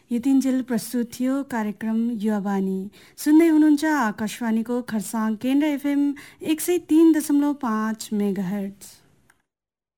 यतिन्जेल प्रस्तुत थियो कार्यक्रम युवावाणी। सुन्दै हुनुहुन्छ आकाशवाणीको खरसाङ केन्द्र FM 103.5 मेगाहर्ट्ज।